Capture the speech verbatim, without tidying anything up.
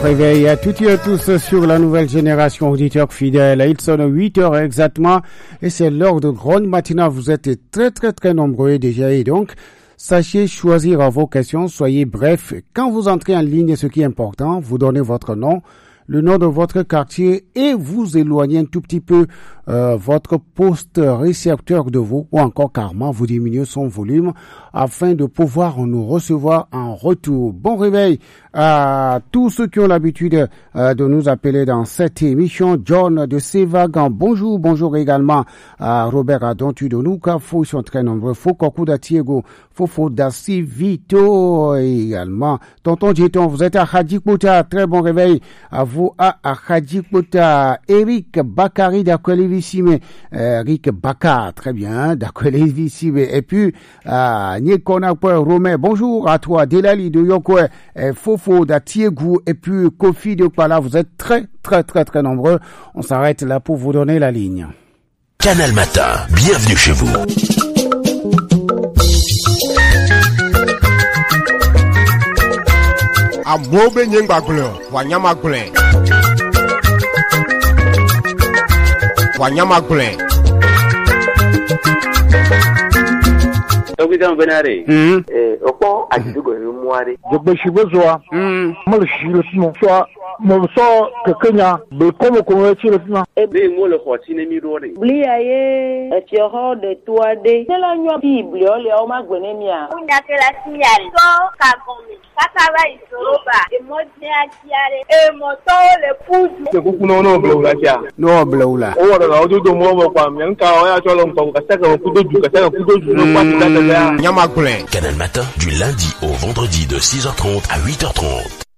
Réveil à toutes et à tous sur la nouvelle génération auditeurs fidèles. Il sonne huit heures exactement et c'est l'heure de grande matinale. Vous êtes très très très nombreux déjà et donc sachez choisir vos questions. Soyez bref. Quand vous entrez en ligne, ce qui est important, vous donnez votre nom, le nom de votre quartier et vous éloignez un tout petit peu euh, votre poste récepteur de vous ou encore carrément vous diminuez son volume afin de pouvoir nous recevoir en retour. Bon réveil à tous ceux qui ont l'habitude euh, de nous appeler dans cette émission. John de Sévagan, bonjour, bonjour également à Robert Adontu de Noukafou, ils sont très nombreux. Fokoku d'Atiego, Fofo d'Assi Vito également. Tonton Djeton, vous êtes à Hadjikouta, très bon réveil à vous à Hadjikouta. Eric Bakari d'Akwelevissime, euh, Eric Bakar, très bien, d'Akwelevissime. Et puis, euh, Niekonakwe Romain, bonjour à toi, Delali de Yokwe, euh, Fofo d'Atiegou, et puis Kofi de Kwala, vous êtes très, très, très, très nombreux. On s'arrête là pour vous donner la ligne. Canal Matin, bienvenue chez vous. Amobe nyengbagle, wanyamagle. Wanyamagle. Ogidan benare. Mm. Eh, opo ajidugo muare. Jogbe shibozoa. Mm. Mal shilo sino. So mo so ke Kenya be komo komo chilo sino. Ebe mo le khotine mi rore. Blia ye etiro de toade. Tela nyo Bible o le o magbene mi a. Unda ke la signal. So ka komi. Kataba isoroba. E mo je akiare. E mo to le puju. Ke kukuno no blo la tia. No blaula. O wala na ododo mo mo kwa myanka o ya cholo mpa ka saka kudo ju ka saka kudo ju no kwa tata ya. Nyamagle. Canal Matin, du lundi au vendredi de six heures trente à huit heures trente.